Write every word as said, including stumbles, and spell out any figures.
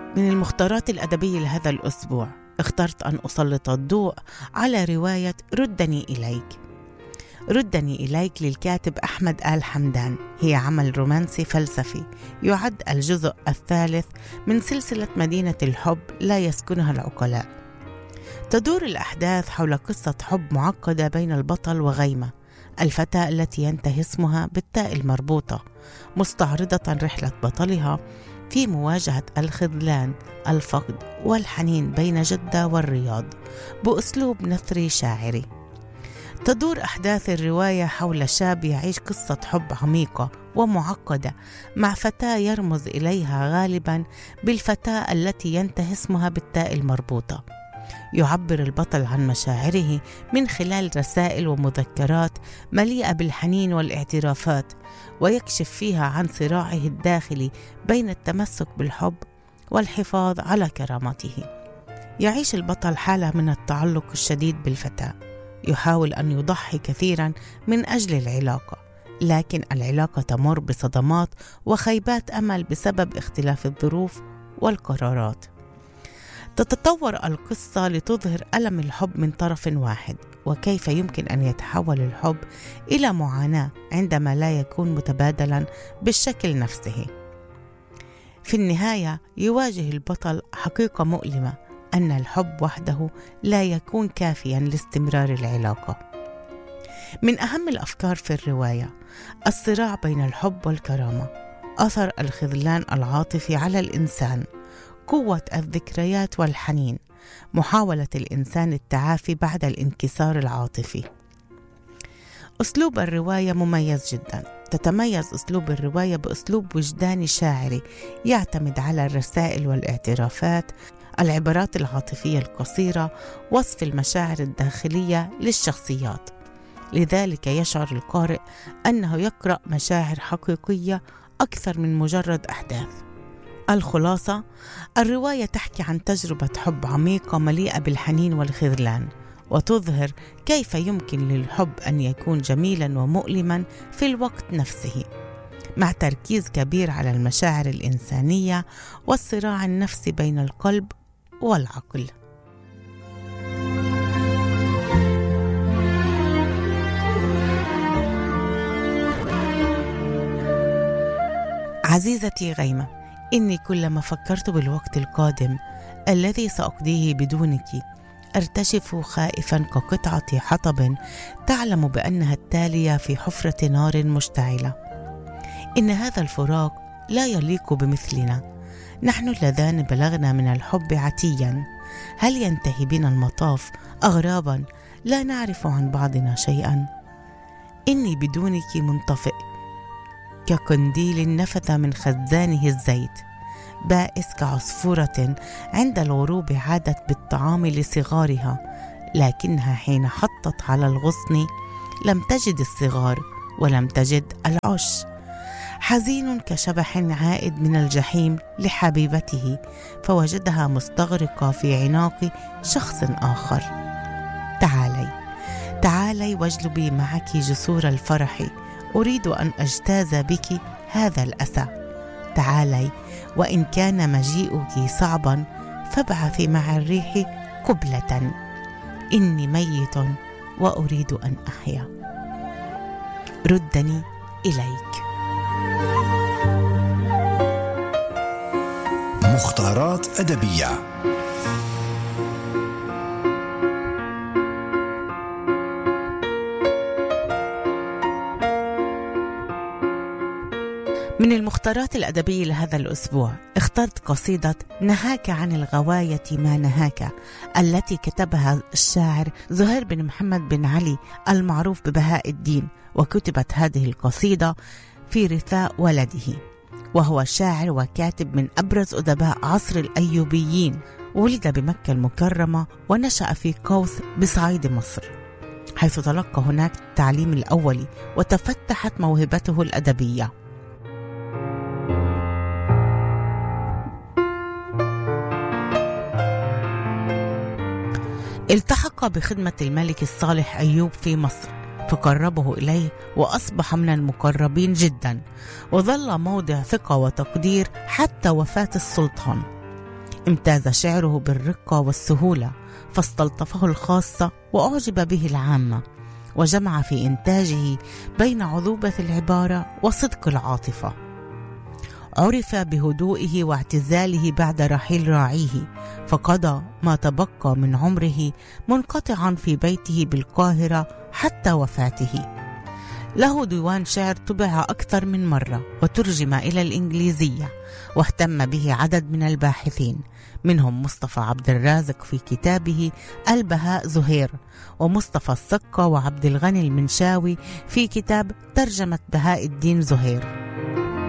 من المختارات الأدبية لهذا الأسبوع اخترت أن أسلط الضوء على رواية ردني إليك. ردني إليك للكاتب أحمد آل حمدان هي عمل رومانسي فلسفي يعد الجزء الثالث من سلسلة مدينة الحب لا يسكنها العقلاء. تدور الأحداث حول قصة حب معقدة بين البطل وغيمة، الفتاة التي ينتهي اسمها بالتاء المربوطة، مستعرضة رحلة بطلها في مواجهة الخذلان، الفقد والحنين بين جدة والرياض بأسلوب نثري شاعري. تدور أحداث الرواية حول شاب يعيش قصة حب عميقة ومعقدة مع فتاة يرمز إليها غالبا بالفتاة التي ينتهي اسمها بالتاء المربوطة. يعبر البطل عن مشاعره من خلال رسائل ومذكرات مليئة بالحنين والاعترافات، ويكشف فيها عن صراعه الداخلي بين التمسك بالحب والحفاظ على كرامته. يعيش البطل حالة من التعلق الشديد بالفتاة، يحاول أن يضحي كثيرا من أجل العلاقة، لكن العلاقة تمر بصدمات وخيبات أمل بسبب اختلاف الظروف والقرارات. تتطور القصة لتظهر ألم الحب من طرف واحد، وكيف يمكن أن يتحول الحب إلى معاناة عندما لا يكون متبادلا بالشكل نفسه. في النهاية يواجه البطل حقيقة مؤلمة، أن الحب وحده لا يكون كافيا لاستمرار العلاقة. من أهم الأفكار في الرواية الصراع بين الحب والكرامة، أثر الخذلان العاطفي على الإنسان، قوة الذكريات والحنين، محاولة الإنسان التعافي بعد الانكسار العاطفي. أسلوب الرواية مميز جدا. تتميز أسلوب الرواية بأسلوب وجداني شاعري يعتمد على الرسائل والاعترافات، العبارات العاطفية القصيرة، وصف المشاعر الداخلية للشخصيات. لذلك يشعر القارئ أنه يقرأ مشاعر حقيقية أكثر من مجرد أحداث. الخلاصة: الرواية تحكي عن تجربة حب عميقة مليئة بالحنين والخذلان، وتظهر كيف يمكن للحب أن يكون جميلا ومؤلما في الوقت نفسه، مع تركيز كبير على المشاعر الإنسانية والصراع النفسي بين القلب والعقل. عزيزتي غيمة، إني كلما فكرت بالوقت القادم الذي سأقضيه بدونك أرتجف خائفا كقطعة حطب تعلم بأنها التالية في حفرة نار مشتعلة. إن هذا الفراق لا يليق بمثلنا، نحن اللذان بلغنا من الحب عتيا. هل ينتهي بنا المطاف أغرابا لا نعرف عن بعضنا شيئا؟ إني بدونك منطفئ كقنديل نفذ من خزانه الزيت، بائس كعصفورة عند الغروب عادت بالطعام لصغارها، لكنها حين حطت على الغصن لم تجد الصغار ولم تجد العش. حزين كشبح عائد من الجحيم لحبيبته فوجدها مستغرقة في عناق شخص آخر. تعالي تعالي واجلبي معك جسور الفرح، أريد أن أجتاز بك هذا الأسى. تعالي وإن كان مجيئك صعبا فابعثي مع الريح قبلة، إني ميت وأريد أن أحيا. ردني إليك. مختارات أدبية. من المختارات الأدبية لهذا الأسبوع اخترت قصيدة نهاك عن الغواية ما نهاك، التي كتبها الشاعر زهير بن محمد بن علي المعروف ببهاء الدين، وكتبت هذه القصيدة في رثاء ولده، وهو شاعر وكاتب من أبرز أدباء عصر الأيوبيين. ولد بمكة المكرمة ونشأ في قوس بصعيد مصر، حيث تلقى هناك التعليم الأولي وتفتحت موهبته الأدبية. التحق بخدمة الملك الصالح أيوب في مصر فقربه إليه وأصبح من المقربين جدا، وظل موضع ثقة وتقدير حتى وفاة السلطان. امتاز شعره بالرقة والسهولة، فاستلطفه الخاصة وأعجب به العامة، وجمع في إنتاجه بين عذوبة العبارة وصدق العاطفة. عرف بهدوئه واعتزاله بعد رحيل راعيه، فقضى ما تبقى من عمره منقطعا في بيته بالقاهرة حتى وفاته. له ديوان شعر طبع أكثر من مرة وترجم إلى الإنجليزية، واهتم به عدد من الباحثين، منهم مصطفى عبد الرازق في كتابه البهاء زهير، ومصطفى السقا وعبد الغني المنشاوي في كتاب ترجمة بهاء الدين زهير.